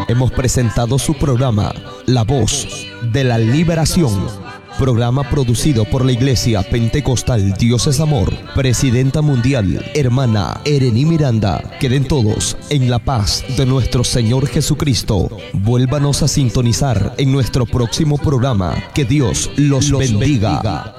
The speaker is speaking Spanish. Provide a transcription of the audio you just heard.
hemos presentado su programa La Voz de la Liberación, programa producido por la Iglesia Pentecostal Dios es Amor, Presidenta Mundial, hermana Erení Miranda. Queden todos en la paz de nuestro Señor Jesucristo. Vuélvanos a sintonizar en nuestro próximo programa. Que Dios los bendiga.